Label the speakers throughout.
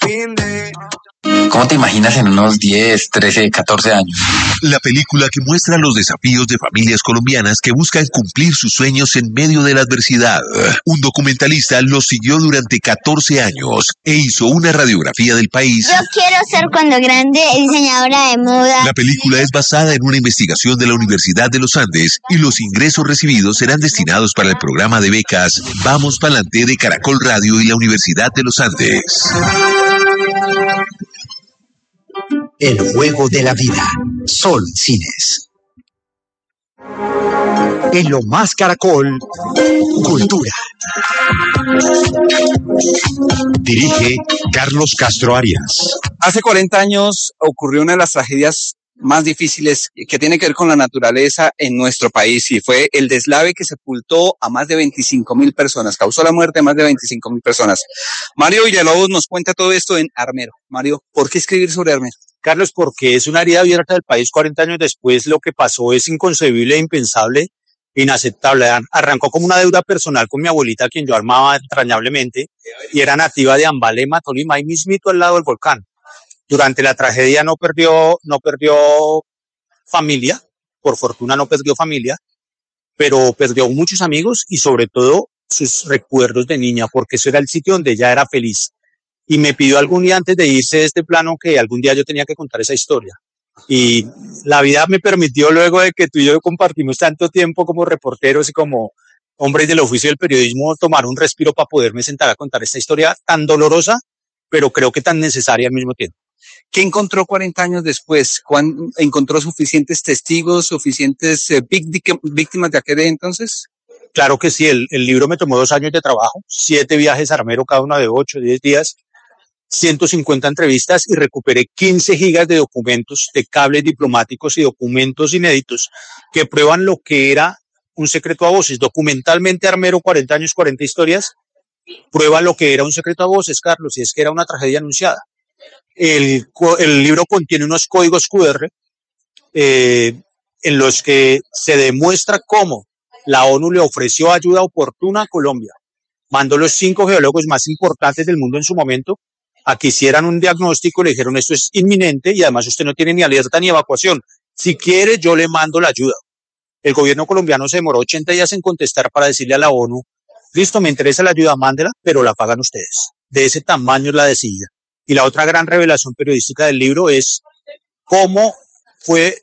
Speaker 1: ¿Cómo te imaginas en unos 10, 13, 14 años?
Speaker 2: La película que muestra los desafíos de familias colombianas que buscan cumplir sus sueños en medio de la adversidad. Un documentalista los siguió durante 14 años e hizo una radiografía del país.
Speaker 3: Yo quiero ser cuando grande diseñadora de moda.
Speaker 2: La película es basada en una investigación de la Universidad de los Andes y los ingresos recibidos serán destinados para el programa de becas Vamos Pa'lante de Caracol Radio y la Universidad de los Andes.
Speaker 4: El juego de la vida. Sol Cines. En Lo Más Caracol, Cultura. Dirige Carlos Castro Arias.
Speaker 5: Hace 40 años ocurrió una de las tragedias más difíciles que tiene que ver con la naturaleza en nuestro país, y fue el deslave que sepultó a más de 25.000 personas, causó la muerte de más de 25.000 personas. Mario Villalobos nos cuenta todo esto en Armero. Mario, ¿por qué escribir sobre Armero?
Speaker 6: Carlos, porque es una herida abierta del país 40 años después. Lo que pasó es inconcebible, impensable, inaceptable. Arrancó como una deuda personal con mi abuelita, a quien yo amaba entrañablemente, y era nativa de Ambalema, Tolima, ahí mismito al lado del volcán. Durante la tragedia no perdió familia, por fortuna no perdió familia, pero perdió muchos amigos y sobre todo sus recuerdos de niña, porque eso era el sitio donde ella era feliz. Y me pidió algún día antes de irse de este plano que algún día yo tenía que contar esa historia. Y la vida me permitió, luego de que tú y yo compartimos tanto tiempo como reporteros y como hombres del oficio del periodismo, tomar un respiro para poderme sentar a contar esta historia tan dolorosa, pero creo que tan necesaria al mismo tiempo.
Speaker 5: ¿Qué encontró 40 años después? ¿Encontró suficientes testigos, suficientes víctimas de aquel entonces?
Speaker 6: Claro que sí, el libro me tomó 2 años de trabajo, 7 viajes a Armero, cada uno de 8, 10 días, 150 entrevistas, y recuperé 15 gigas de documentos, de cables diplomáticos y documentos inéditos que prueban lo que era un secreto a voces. Documentalmente Armero, 40 años, 40 historias, prueba lo que era un secreto a voces, Carlos, y es que era una tragedia anunciada. El libro contiene unos códigos QR en los que se demuestra cómo la ONU le ofreció ayuda oportuna a Colombia. Mandó los 5 geólogos más importantes del mundo en su momento a que hicieran un diagnóstico, le dijeron esto es inminente y además usted no tiene ni alerta ni evacuación. Si quiere yo le mando la ayuda. El gobierno colombiano se demoró 80 días en contestar para decirle a la ONU, listo, me interesa la ayuda, mándela, pero la pagan ustedes. De ese tamaño es la decidida. Y la otra gran revelación periodística del libro es cómo fue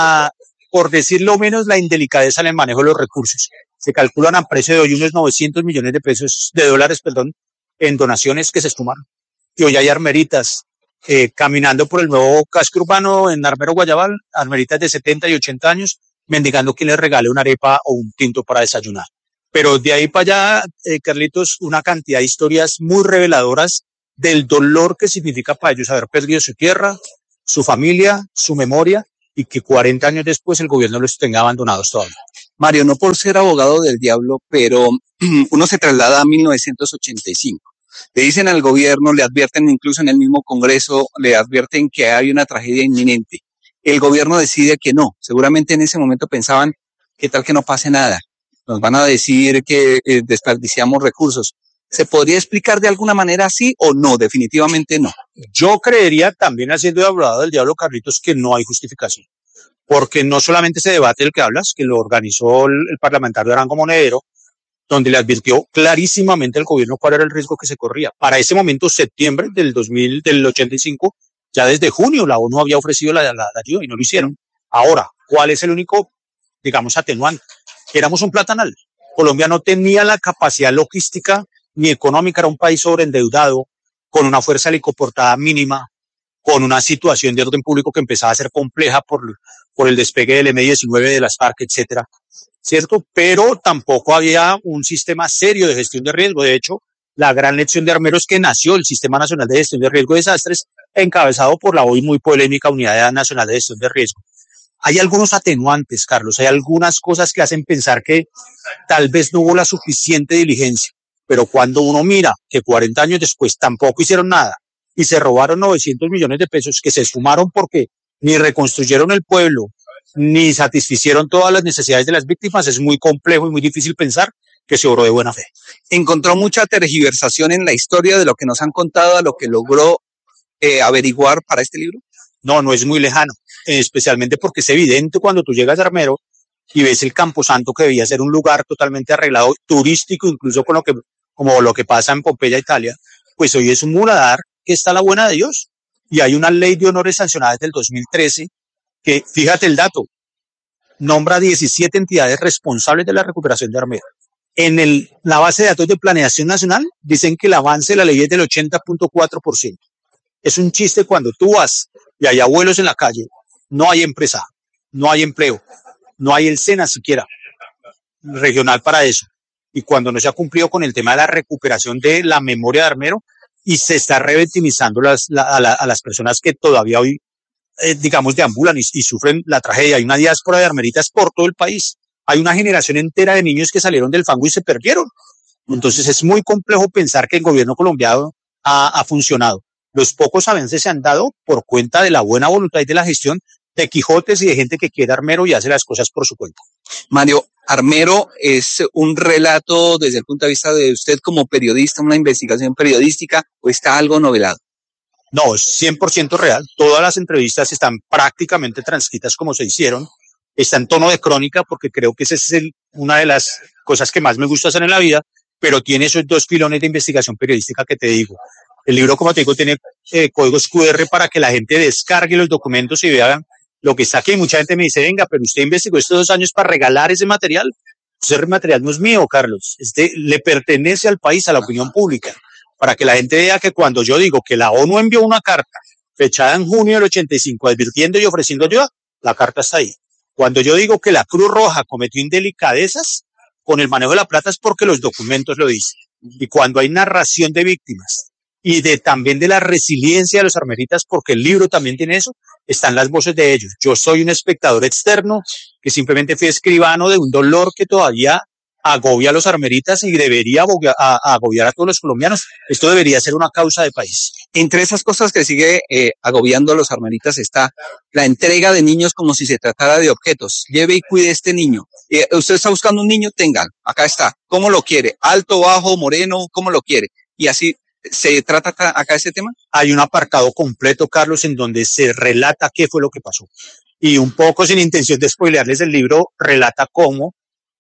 Speaker 6: por decirlo menos, la indelicadeza en el manejo de los recursos. Se calculan a precio de hoy unos 900 millones de dólares, en donaciones que se esfumaron. Y hoy hay armeritas caminando por el nuevo casco urbano en Armero, Guayabal, armeritas de 70 y 80 años, mendigando quien les regale una arepa o un tinto para desayunar. Pero de ahí para allá, Carlitos, una cantidad de historias muy reveladoras del dolor que significa para ellos haber perdido su tierra, su familia, su memoria, y que 40 años después el gobierno los tenga abandonados todavía.
Speaker 5: Mario, no por ser abogado del diablo, pero uno se traslada a 1985. Le dicen al gobierno, le advierten incluso en el mismo Congreso, le advierten que hay una tragedia inminente. El gobierno decide que no. Seguramente en ese momento pensaban, ¿qué tal que no pase nada? Nos van a decir que desperdiciamos recursos. ¿Se podría explicar de alguna manera así o no? Definitivamente no.
Speaker 6: Yo creería, también haciendo de abogado del diablo, Carlitos, que no hay justificación. Porque no solamente ese debate del que hablas, que lo organizó el parlamentario Arango Monedero, donde le advirtió clarísimamente al gobierno cuál era el riesgo que se corría. Para ese momento, septiembre del 85, ya desde junio la ONU había ofrecido la ayuda y no lo hicieron. Ahora, ¿cuál es el único, digamos, atenuante? Éramos un platanal. Colombia no tenía la capacidad logística ni económica, era un país sobreendeudado, con una fuerza helicoportada mínima, con una situación de orden público que empezaba a ser compleja por el despegue del M-19 de las FARC, etcétera, ¿cierto? Pero tampoco había un sistema serio de gestión de riesgo. De hecho, la gran lección de Armero es que nació el Sistema Nacional de Gestión de Riesgo y Desastres, encabezado por la hoy muy polémica Unidad Nacional de Gestión de Riesgo. Hay algunos atenuantes, Carlos, hay algunas cosas que hacen pensar que tal vez no hubo la suficiente diligencia. Pero cuando uno mira que 40 años después tampoco hicieron nada y se robaron 900 millones de pesos que se esfumaron porque ni reconstruyeron el pueblo, ni satisficieron todas las necesidades de las víctimas, es muy complejo y muy difícil pensar que se obró de buena fe.
Speaker 5: Encontró mucha tergiversación en la historia de lo que nos han contado a lo que logró averiguar para este libro?
Speaker 6: No, no es muy lejano, especialmente porque es evidente cuando tú llegas a Armero y ves el Camposanto, que debía ser un lugar totalmente arreglado, turístico, incluso como lo que pasa en Pompeya, Italia, pues hoy es un muladar que está a la buena de Dios. Y hay una ley de honores sancionada desde el 2013 que, fíjate el dato, nombra 17 entidades responsables de la recuperación de Armero. En la base de datos de Planeación Nacional dicen que el avance de la ley es del 80.4%. Es un chiste cuando tú vas y hay abuelos en la calle, no hay empresa, no hay empleo, no hay el SENA siquiera regional para eso. Y cuando no se ha cumplido con el tema de la recuperación de la memoria de Armero y se está revictimizando a las personas que todavía hoy, digamos, deambulan y sufren la tragedia. Hay una diáspora de armeritas por todo el país. Hay una generación entera de niños que salieron del fango y se perdieron. Entonces es muy complejo pensar que el gobierno colombiano ha funcionado. Los pocos avances se han dado por cuenta de la buena voluntad y de la gestión de Quijotes y de gente que quiere Armero y hace las cosas por su cuenta.
Speaker 5: Mario, Armero es un relato desde el punto de vista de usted como periodista, una investigación periodística, ¿o está algo novelado?
Speaker 6: No, es 100% real. Todas las entrevistas están prácticamente transcritas como se hicieron. Está en tono de crónica porque creo que esa es una de las cosas que más me gusta hacer en la vida, pero tiene esos dos pilones de investigación periodística que te digo. El libro, como te digo, tiene códigos QR para que la gente descargue los documentos y vean lo que está aquí. Mucha gente me dice, venga, pero usted investigó estos 2 años para regalar ese material. Ese material no es mío, Carlos. Le pertenece al país, a la opinión pública, para que la gente vea que cuando yo digo que la ONU envió una carta fechada en junio del 85 advirtiendo y ofreciendo ayuda, la carta está ahí. Cuando yo digo que la Cruz Roja cometió indelicadezas con el manejo de la plata es porque los documentos lo dicen. Y cuando hay narración de víctimas y también de la resiliencia de los armeritas, porque el libro también tiene eso, están las voces de ellos. Yo soy un espectador externo que simplemente fui escribano de un dolor que todavía agobia a los armeritas y debería agobiar a todos los colombianos. Esto debería ser una causa de país.
Speaker 5: Entre esas cosas que sigue agobiando a los armeritas está la entrega de niños como si se tratara de objetos. Lleve y cuide este niño. Usted está buscando un niño, tengan, acá está. ¿Cómo lo quiere? ¿Alto, bajo, moreno? ¿Cómo lo quiere? Y así se trata acá este tema.
Speaker 6: Hay un apartado completo, Carlos, en donde se relata qué fue lo que pasó. Y un poco sin intención de spoilearles el libro, relata cómo,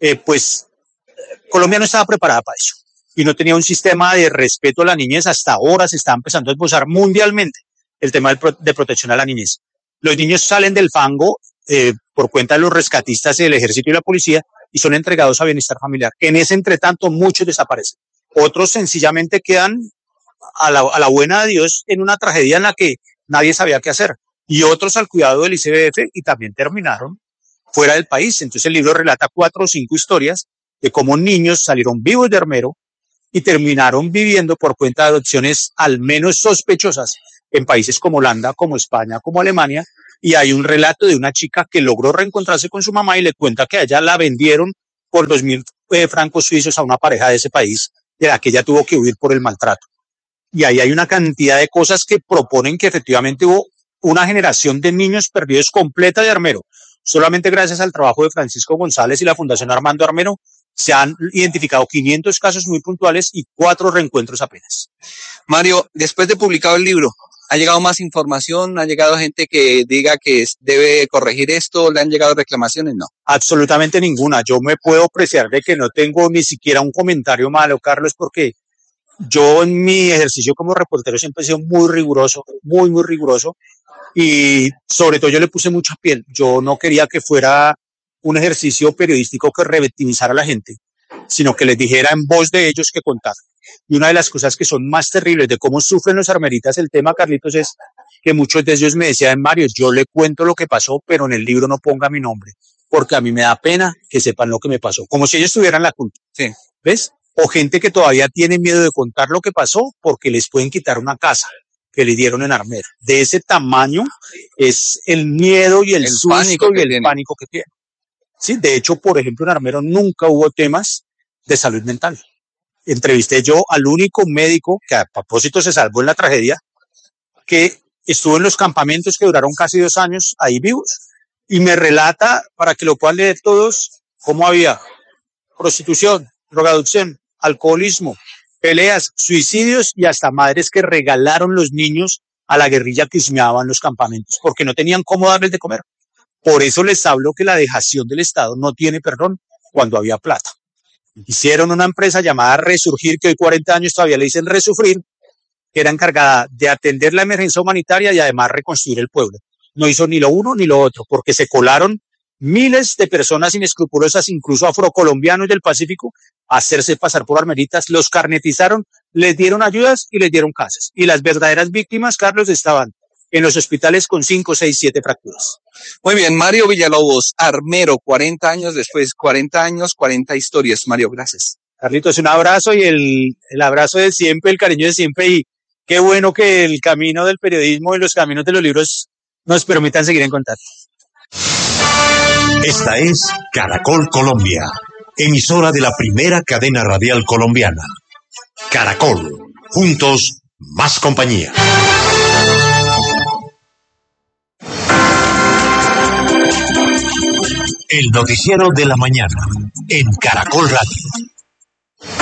Speaker 6: Colombia no estaba preparada para eso y no tenía un sistema de respeto a la niñez. Hasta ahora se está empezando a esbozar mundialmente el tema de protección a la niñez. Los niños salen del fango por cuenta de los rescatistas del ejército y la policía y son entregados a bienestar familiar. En ese entretanto muchos desaparecen. Otros sencillamente quedan a la buena de Dios en una tragedia en la que nadie sabía qué hacer. Y otros al cuidado del ICBF y también terminaron fuera del país. Entonces el libro relata 4 o 5 historias de cómo niños salieron vivos de Armero y terminaron viviendo por cuenta de adopciones al menos sospechosas en países como Holanda, como España, como Alemania. Y hay un relato de una chica que logró reencontrarse con su mamá y le cuenta que a ella la vendieron por 2.000 francos suizos a una pareja de ese país, de la que ella tuvo que huir por el maltrato. Y ahí hay una cantidad de cosas que proponen que efectivamente hubo una generación de niños perdidos completa de Armero. Solamente gracias al trabajo de Francisco González y la Fundación Armando Armero se han identificado 500 casos muy puntuales y 4 reencuentros apenas.
Speaker 5: Mario, después de publicado el libro, ¿ha llegado más información? ¿Ha llegado gente que diga que debe corregir esto? ¿Le han llegado reclamaciones? No.
Speaker 6: Absolutamente ninguna. Yo me puedo apreciar de que no tengo ni siquiera un comentario malo, Carlos, porque yo en mi ejercicio como reportero siempre he sido muy riguroso, muy riguroso. Y sobre todo yo le puse mucha piel. Yo no quería que fuera un ejercicio periodístico que revictimizara a la gente, sino que les dijera en voz de ellos que contar. Y una de las cosas que son más terribles de cómo sufren los armeritas el tema, Carlitos, es que muchos de ellos me decían, Mario, yo le cuento lo que pasó, pero en el libro no ponga mi nombre, porque a mí me da pena que sepan lo que me pasó, como si ellos tuvieran la culpa.
Speaker 5: Sí.
Speaker 6: ¿Ves? O gente que todavía tiene miedo de contar lo que pasó porque les pueden quitar una casa que le dieron en Armero. De ese tamaño es el miedo y el susto
Speaker 5: pánico
Speaker 6: y el pánico que tiene. Sí, de hecho, por ejemplo, en Armero nunca hubo temas de salud mental. Entrevisté yo al único médico que a propósito se salvó en la tragedia, que estuvo en los campamentos que duraron casi 2 años ahí vivos, y me relata, para que lo puedan leer todos, cómo había prostitución, drogadicción, alcoholismo, peleas, suicidios y hasta madres que regalaron los niños a la guerrilla que husmeaba en los campamentos, porque no tenían cómo darles de comer. Por eso les hablo que la dejación del Estado no tiene perdón cuando había plata. Hicieron una empresa llamada Resurgir, que hoy 40 años todavía le dicen Resufrir, que era encargada de atender la emergencia humanitaria y además reconstruir el pueblo. No hizo ni lo uno ni lo otro, porque se colaron miles de personas inescrupulosas, incluso afrocolombianos del Pacífico, a hacerse pasar por armeritas, los carnetizaron, les dieron ayudas y les dieron casas. Y las verdaderas víctimas, Carlos, estaban en los hospitales con 5, 6, 7 fracturas.
Speaker 5: Muy bien, Mario Villalobos, armero, 40 años después, 40 años, 40 historias. Mario, gracias.
Speaker 6: Carlitos, un abrazo y el abrazo de siempre, el cariño de siempre, y qué bueno que el camino del periodismo y los caminos de los libros nos permitan seguir en contacto.
Speaker 2: Esta es Caracol Colombia, emisora de la primera cadena radial colombiana. Caracol, juntos, más compañía. El noticiero de la mañana, en Caracol Radio.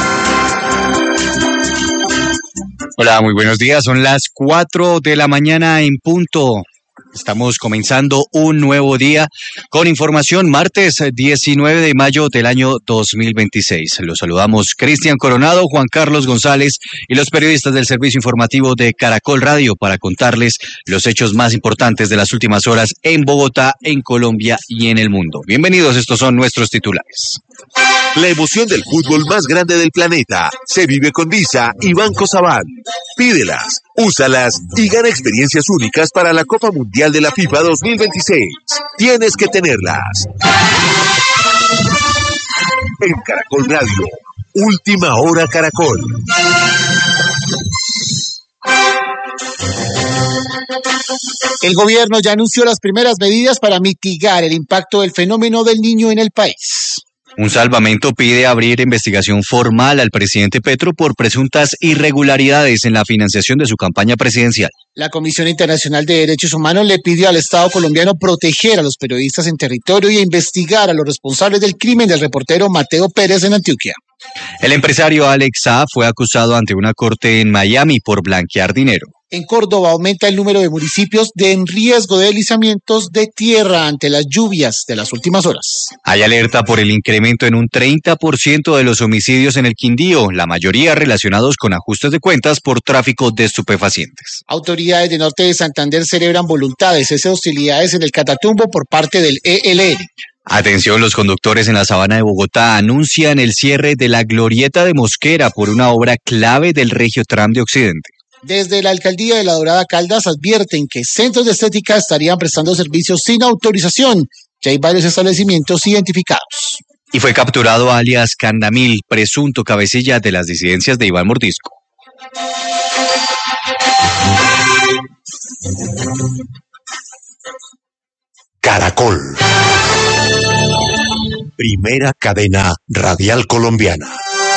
Speaker 7: Hola, muy buenos días. Son las 4 de la mañana en punto. Estamos comenzando un nuevo día con información, martes 19 de mayo del año 2026. Los saludamos Cristian Coronado, Juan Carlos González y los periodistas del servicio informativo de Caracol Radio para contarles los hechos más importantes de las últimas horas en Bogotá, en Colombia y en el mundo. Bienvenidos, estos son nuestros titulares.
Speaker 2: La emoción del fútbol más grande del planeta se vive con Visa y Banco Sabadell. Pídelas, úsalas y gana experiencias únicas para la Copa Mundial de la FIFA 2026. Tienes que tenerlas. En Caracol Radio, Última Hora Caracol.
Speaker 8: El gobierno ya anunció las primeras medidas para mitigar el impacto del fenómeno del Niño en el país.
Speaker 7: Un salvamento pide abrir investigación formal al presidente Petro por presuntas irregularidades en la financiación de su campaña presidencial.
Speaker 8: La Comisión Internacional de Derechos Humanos le pidió al Estado colombiano proteger a los periodistas en territorio y investigar a los responsables del crimen del reportero Mateo Pérez en Antioquia.
Speaker 7: El empresario Alex Saab fue acusado ante una corte en Miami por blanquear dinero.
Speaker 8: En Córdoba aumenta el número de municipios en riesgo de deslizamientos de tierra ante las lluvias de las últimas horas.
Speaker 7: Hay alerta por el incremento en un 30% de los homicidios en el Quindío, la mayoría relacionados con ajustes de cuentas por tráfico de estupefacientes.
Speaker 8: Autoridades de norte de Santander celebran voluntad de cese de hostilidades en el Catatumbo por parte del ELN.
Speaker 7: Atención, los conductores en la Sabana de Bogotá anuncian el cierre de la glorieta de Mosquera por una obra clave del Regiotram de Occidente.
Speaker 8: Desde la alcaldía de La Dorada Caldas advierten que centros de estética estarían prestando servicios sin autorización. Ya hay varios establecimientos identificados.
Speaker 7: Y fue capturado alias Candamil, presunto cabecilla de las disidencias de Iván Mordisco.
Speaker 2: Caracol. Primera cadena radial colombiana.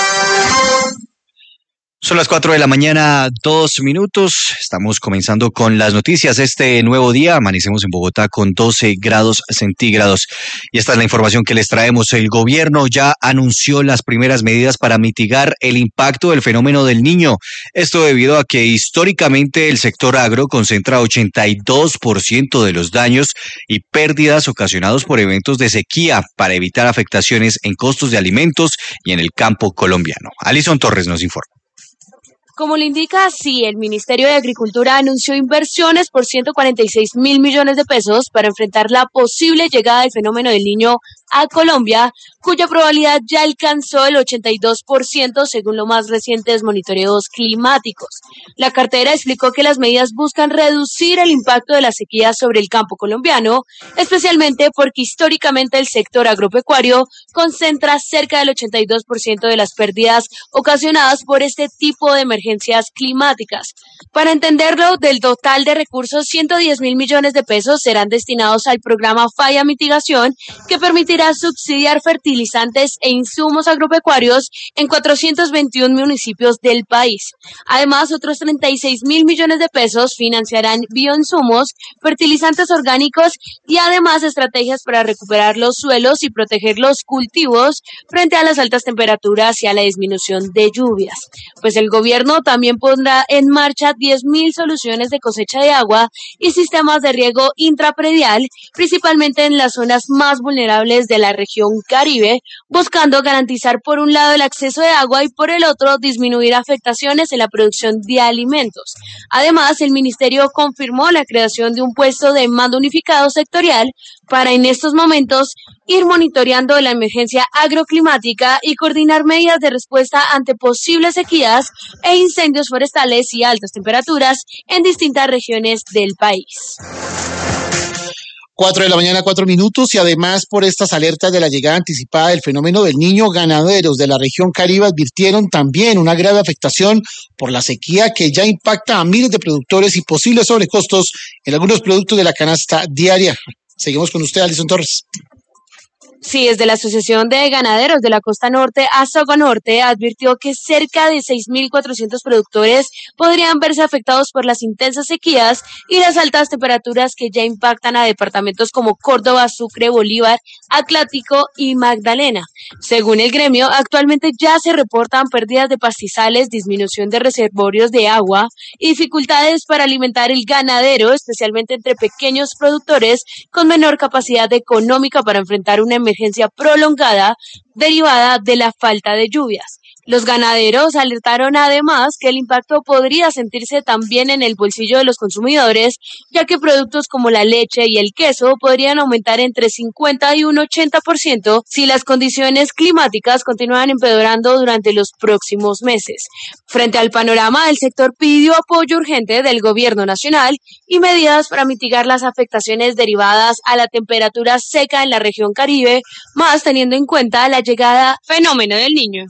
Speaker 7: Son las 4 de la mañana, 2 minutos. Estamos comenzando con las noticias. Este nuevo día amanecemos en Bogotá con 12 grados centígrados. Y esta es la información que les traemos. El gobierno ya anunció las primeras medidas para mitigar el impacto del fenómeno del Niño. Esto debido a que históricamente el sector agro concentra 82% de los daños y pérdidas ocasionados por eventos de sequía para evitar afectaciones en costos de alimentos y en el campo colombiano. Alison Torres nos informa.
Speaker 9: Como le indica así, el Ministerio de Agricultura anunció inversiones por 146.000 millones de pesos para enfrentar la posible llegada del fenómeno del Niño a Colombia, cuya probabilidad ya alcanzó el 82% según los más recientes monitoreos climáticos. La cartera explicó que las medidas buscan reducir el impacto de la sequía sobre el campo colombiano, especialmente porque históricamente el sector agropecuario concentra cerca del 82% de las pérdidas ocasionadas por este tipo de emergencias climáticas. Para entenderlo, del total de recursos, 110.000 millones de pesos serán destinados al programa Falla Mitigación, que permitirá subsidiar fertilizantes fertilizantes e insumos agropecuarios en 421 municipios del país. Además, otros 36 mil millones de pesos financiarán bioinsumos, fertilizantes orgánicos y además estrategias para recuperar los suelos y proteger los cultivos frente a las altas temperaturas y a la disminución de lluvias. Pues el gobierno también pondrá en marcha 10.000 soluciones de cosecha de agua y sistemas de riego intrapredial, principalmente en las zonas más vulnerables de la región Caribe, buscando garantizar por un lado el acceso de agua y por el otro disminuir afectaciones en la producción de alimentos. Además, el ministerio confirmó la creación de un puesto de mando unificado sectorial para en estos momentos ir monitoreando la emergencia agroclimática y coordinar medidas de respuesta ante posibles sequías e incendios forestales y altas temperaturas en distintas regiones del país.
Speaker 8: 4 de la mañana, 4 minutos, y además por estas alertas de la llegada anticipada del fenómeno del Niño, ganaderos de la región Caribe advirtieron también una grave afectación por la sequía que ya impacta a miles de productores y posibles sobrecostos en algunos productos de la canasta diaria. Seguimos con usted, Alison Torres.
Speaker 9: Sí, desde la Asociación de Ganaderos de la Costa Norte, Asoga Norte, advirtió que cerca de 6.400 productores podrían verse afectados por las intensas sequías y las altas temperaturas que ya impactan a departamentos como Córdoba, Sucre, Bolívar, Atlántico y Magdalena. Según el gremio, actualmente ya se reportan pérdidas de pastizales, disminución de reservorios de agua y dificultades para alimentar el ganadero, especialmente entre pequeños productores con menor capacidad económica para enfrentar una emergencia prolongada derivada de la falta de lluvias. Los ganaderos alertaron además que el impacto podría sentirse también en el bolsillo de los consumidores, ya que productos como la leche y el queso podrían aumentar entre 50 y un 80% si las condiciones climáticas continúan empeorando durante los próximos meses. Frente al panorama, el sector pidió apoyo urgente del gobierno nacional y medidas para mitigar las afectaciones derivadas a la temperatura seca en la región Caribe, más teniendo en cuenta la llegada fenómeno del Niño.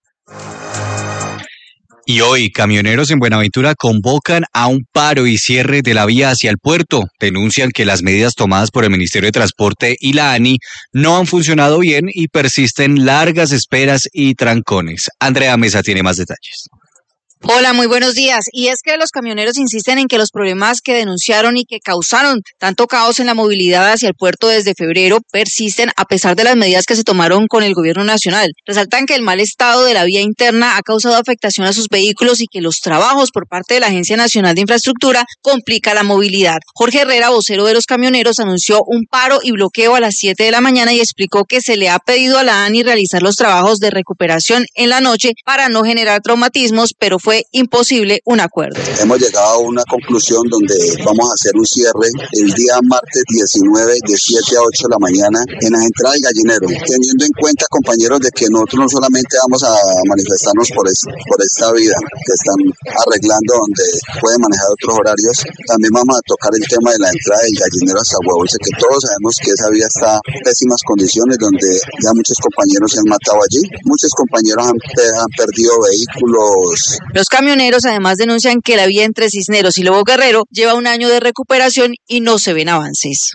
Speaker 7: Y hoy, camioneros en Buenaventura convocan a un paro y cierre de la vía hacia el puerto. Denuncian que las medidas tomadas por el Ministerio de Transporte y la ANI no han funcionado bien y persisten largas esperas y trancones. Andrea Mesa tiene más detalles.
Speaker 10: Hola, muy buenos días. Y es que los camioneros insisten en que los problemas que denunciaron y que causaron tanto caos en la movilidad hacia el puerto desde febrero persisten a pesar de las medidas que se tomaron con el gobierno nacional. Resaltan que el mal estado de la vía interna ha causado afectación a sus vehículos y que los trabajos por parte de la Agencia Nacional de Infraestructura complica la movilidad. Jorge Herrera, vocero de los camioneros, anunció un paro y bloqueo a las 7 de la mañana y explicó que se le ha pedido a la ANI realizar los trabajos de recuperación en la noche para no generar traumatismos, pero fue imposible un acuerdo.
Speaker 11: Hemos llegado a una conclusión donde vamos a hacer un cierre el día martes 19 de 7 a 8 de la mañana en las entradas del Gallinero, teniendo en cuenta, compañeros, de que nosotros no solamente vamos a manifestarnos por esta vida que están arreglando donde pueden manejar otros horarios, también vamos a tocar el tema de la entrada del Gallinero hasta Huevolce, que todos sabemos que esa vía está en pésimas condiciones, donde ya muchos compañeros se han matado allí, muchos compañeros han perdido vehículos.
Speaker 10: Los camioneros además denuncian que la vía entre Cisneros y Lobo Guerrero lleva un año de recuperación y no se ven avances.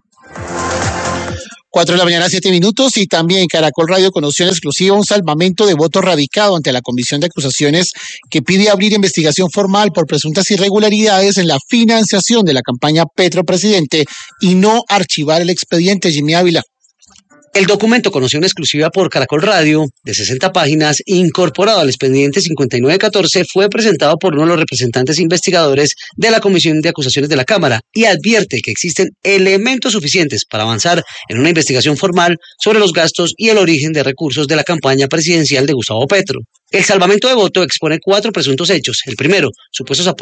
Speaker 8: 4 de la mañana, 7 minutos, y también Caracol Radio conoció en exclusiva un salvamento de voto radicado ante la Comisión de Acusaciones que pide abrir investigación formal por presuntas irregularidades en la financiación de la campaña Petro Presidente y no archivar el expediente. Jimmy Ávila.
Speaker 12: El documento, conocido en exclusiva por Caracol Radio, de 60 páginas, incorporado al expediente 5914, fue presentado por uno de los representantes investigadores de la Comisión de Acusaciones de la Cámara y advierte que existen elementos suficientes para avanzar en una investigación formal sobre los gastos y el origen de recursos de la campaña presidencial de Gustavo Petro. El salvamento de voto expone 4 presuntos hechos. El primero, supuestos apoyos